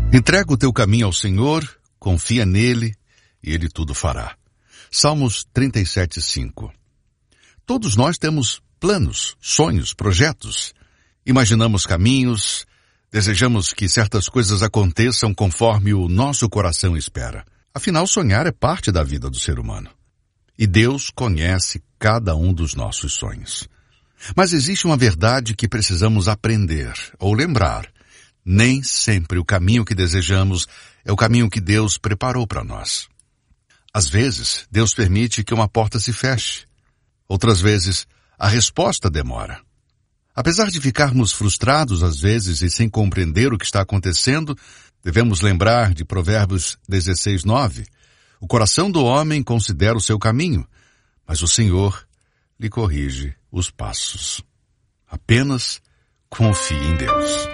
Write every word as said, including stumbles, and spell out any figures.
Entrega o teu caminho ao Senhor, confia nele e ele tudo fará. Salmos trinta e sete, cinco. Todos nós temos planos, sonhos, projetos. Imaginamos caminhos, desejamos que certas coisas aconteçam conforme o nosso coração espera. Afinal, sonhar é parte da vida do ser humano. E Deus conhece cada um dos nossos sonhos. Mas existe uma verdade que precisamos aprender ou lembrar. Nem sempre o caminho que desejamos é o caminho que Deus preparou para nós. Às vezes, Deus permite que uma porta se feche. Outras vezes, a resposta demora. Apesar de ficarmos frustrados às vezes e sem compreender o que está acontecendo, devemos lembrar de Provérbios dezesseis, nove. O coração do homem considera o seu caminho, mas o Senhor lhe corrige os passos. Apenas confie em Deus.